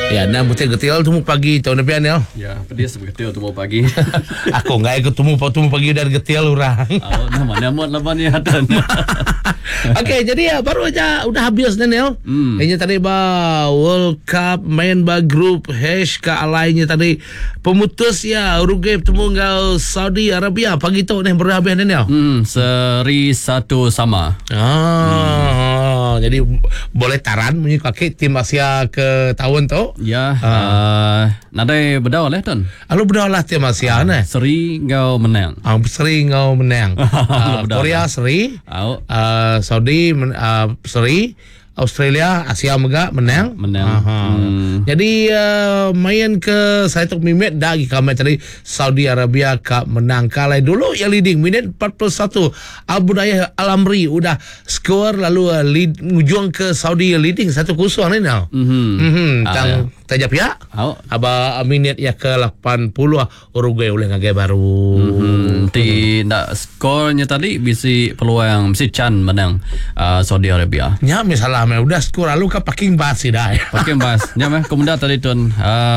Ya, dan betul-betul temu pagi tahun depan ya. Ya, dia sebetul temu pagi. Aku enggak ikut temu pagi dan getil orang. Oh, nama laban ni ada. Okey, jadi ya baru aja udah habis Daniel. Ini tadi World Cup main grup H ke alainya tadi pemutus ya Uruguay bertemu dengan Saudi Arabia pagi tu ni baru habis Daniel. Seri 1 sama. Jadi boleh taran menyukai tim Asia ke tahun tu. Ya, nadai berdau lah Ton. Lalu berdoalah tim Asia ni. Seri kau menang. Seri ngau menang. Korea seri. Saudi seri. Australia Asia Mega menang. Jadi main ke saya tuk minit dah kami tadi Saudi Arabia Cup menang kalah dulu yang leading minit 41 Abu Dayah Al-Amri udah skor lalu lead ujung ke Saudi leading 1-0 ni now. Tang tajap ya. Aba minit ya ke 80 Uruguay oleh ngagai baru. Ti nak skornya tadi bisi peluang bisi Chan menang Saudi Arabia. Ya misalnya udah skor lalu ke parking bus sih dah. Parking bus. Ya meh kemudian tadi Tun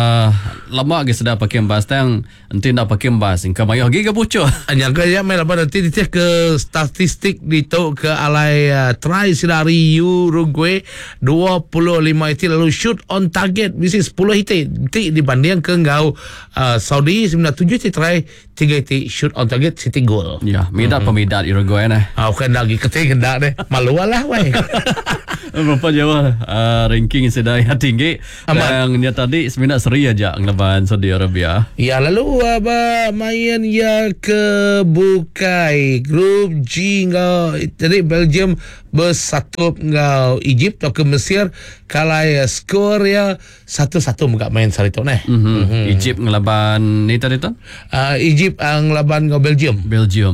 lama lagi sudah parking bus tang nanti nak parking bus ingka mayo lagi ke pucuk. Hanya ke ya meh lepas nanti dicek ke statistik ditu ke alai try dari Uruguay 25 itu lalu shoot on target bisi 10 itu dibanding ke ngau Saudi 97 try 3 itu shoot on target city goal. Ya, midat pemidat Uruguay nah. Kan lagi keting hendak deh. Malu lah weh. Berapa jauh ranking sudah yang tinggi. Yang dia tadi sebenarnya seri aja ngelawan Saudi Arabia. Ya lalu main ya ke bukai grup G ngau tadi Belgium bersatu ngau Egypt atau ke Mesir kalah skor ya 1-1 enggak main sari tu nah. Egypt ngelawan ni tadi tu? Egypt ngelawan ngau Belgium.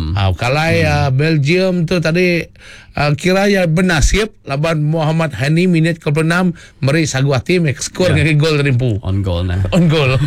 Kalah Belgium tu tadi kira ya bernasib lawan Muhammad Hani minit ke-6 meri saguati make skor dengan gol rimpu. On goal nah. On goal.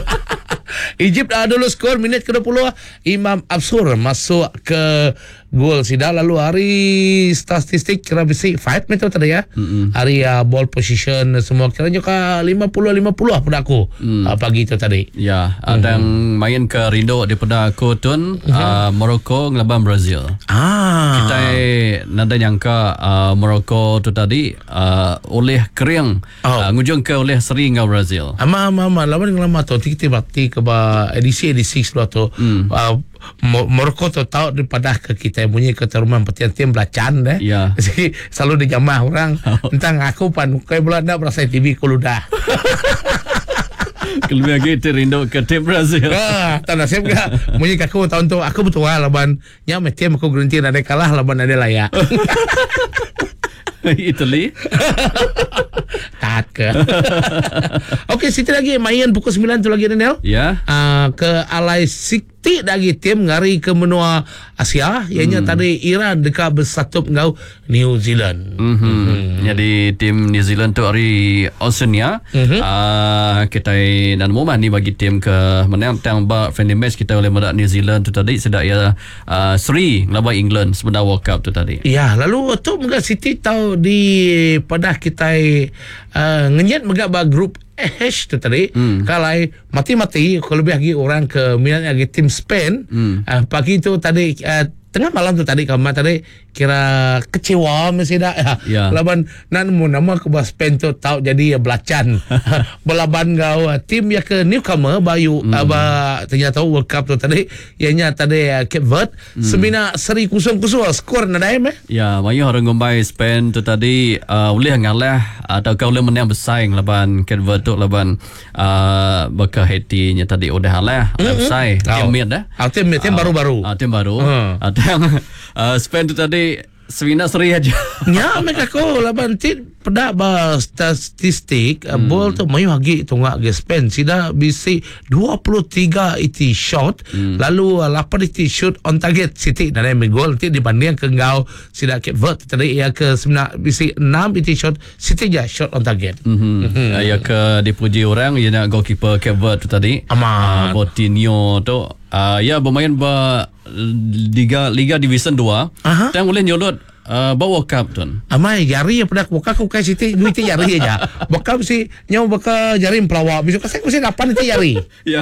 Egypt dulu skor minit ke-20 Imam Absur masuk ke gol sida lalu hari statistik kira bisi 5 meter tadi ya. Hari ball position semua kira juga 50-50 pada aku pagi itu tadi. Ya, ada yang main ke Rindo daripada aku Tun Morocco ngelawan Brazil. Kita nada nyangka Morocco tu tadi oleh kering ngujung ke oleh seri ngau Brazil. Lawan ngelama tu kita bakti ke edisi 6 tu. Morocco tu tahu daripada ke kita punya keteruman petian tim belacan deh. Jadi selalu dijamah orang tentang aku pan kai bola nak berasa TV kuludah. Kelebih lagi terindo ke tim Brazil. Tak nasib gak punya aku tahun tu aku betul lawan nya tim aku garanti ada kalah lawan ada layak. Italy. Tak ke. Okey, situ lagi main pukul 9 tu lagi Daniel. Ya. Ke alai sikti lagi tim ngari ke benua Asia ianya tadi Iran dekat bersatu ngau New Zealand. Jadi tim New Zealand tu hari Oceania. Kita dan momen ni bagi tim ke menang tang ba friendly match kita oleh medak New Zealand tu tadi sedak ya seri ngelawan England sebenarnya World Cup tu tadi. Ya, lalu tu mungkin City tahu di pada kita ngenyat megak ba grup H tu tadi kalai mati-mati kalau lebih lagi orang ke minat lagi tim Spain pagi tu tadi tengah malam tu tadi kamu tadi kira kecewa mesti dah laban nan mu nama ke Spain tu tahu jadi belacan belaban gau tim ya ke newcomer bayu ternyata World Cup tu tadi ianya tadi Cape Verde semina seri 0-0 skor nadai ya mayu orang ngombai Spain tu tadi boleh ngalah atau kau boleh menang bersaing laban Cape Verde tu laban baka Haiti nya tadi udah halah bersaing tim mid dah tim baru-baru tim baru yang Spain tu tadi sebenarnya seri aja. Ya, mereka ko laban tin pada statistik ball tu mayu lagi tunggak ke Spain sida bisi 23 iti shot lalu 8 iti shoot on target City dan yang gol ti dibanding ke ngau sida Cape Verde tadi ya ke sebenarnya bisi 6 iti shot City je shot on target. Ya ke dipuji orang ya nak goalkeeper Cape Verde tu tadi. Coutinho tu ya bermain Liga Division 2 dan boleh nyolot bawa cup tuan. Amai jari pada World Cup kai City duit jari aja. World kau mesti nyawa bakal jaring pelawak. Besok saya mesti dapat nanti jari. Ya.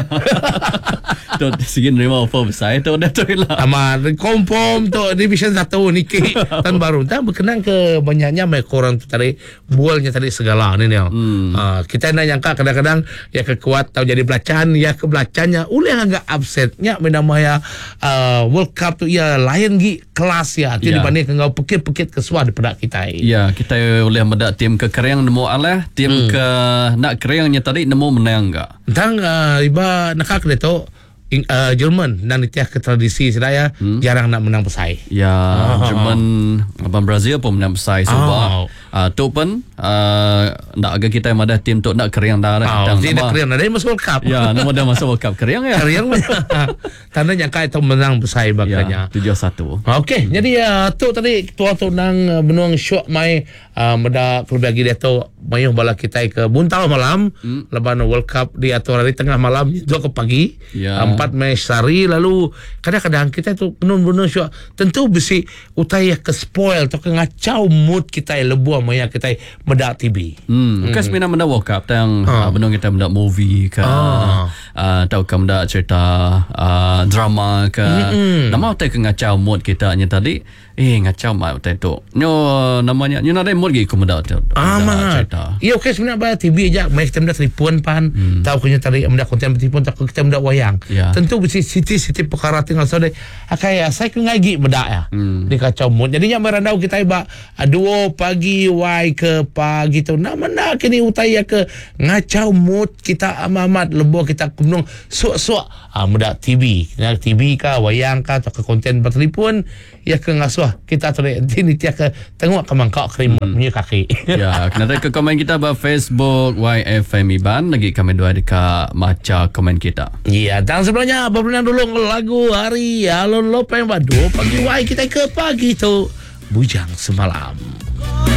Tu sige nerima offer besar tu dah tu lah. Amat confirm tu division 1 niki tahun baru. Tak berkenan ke banyaknya mai korang tu tadi bualnya tadi segala ni. Kita nak nyangka kadang-kadang ya kekuat tahu jadi belacan ya ke belacannya ulih agak upsetnya menama ya World Cup tu ya lain gi kelas ya. Ti dibanding kau pekit-pekit kesuah daripada kita. Ya, kita boleh medak tim ke Kereang nemu alah, tim ke nak Kereangnya tadi nemu menang enggak. Tang iba nakak dia tu Jerman dan itiah ke tradisi sedaya jarang nak menang pesai. Ya, Jerman abang Brazil pun menang pesai sebab tu pun nak agak kita madah tim tu nak Kereang dah kita. Dia nak Kereang dah masuk World Cup. Ya, nama dah masuk World Cup Kereang ya. Kereang tanda yang kait tu menang pesai bakanya. Ya, 7-1. Okey, jadi tu tadi tua tu nang benuang syok mai meda kelebih dia tu mayuh bala kita ke buntal malam leban World Cup diatur hari tengah malam itu ke pagi. 4 match sehari lalu kadang-kadang kita tu penun-penun syok tentu besi utaya ke spoil atau ke ngacau mood kita lebuah maya kita meda TV. Kas mina meda World Cup tang benung kita meda movie ke atau ke meda cerita drama ke nama utaya ke ngacau mood kita nya tadi ngacau mak utaya tu nyo namanya nyo ada mood gi ke meda cerita. Ya okey sebenarnya bayar TV aja mai kita meda telefon pan tahu kenya tadi meda konten telefon tak kita meda wayang. Tentu mesti siti perkara tinggal sore akaya saya ke ngagi meda ya di kacau mood jadinya merandau kita iba 2 pagi wai ke pagi tu nak kini utaya ke ngacau mood kita amat lebo kita kumnong suak-suak meda TV ka wayang ka atau ke konten telefon ya ke ngasuh kita tu ini tiak ke tengok ke mangkak krim punya kaki. Ya, kena ke komen kita ba Facebook YFM Iban lagi kami dua dekat maca komen kita. Ya, dan sebelumnya berenang dulu lagu hari Alon Lopeng 2 pagi wai kita ke pagi tu bujang semalam.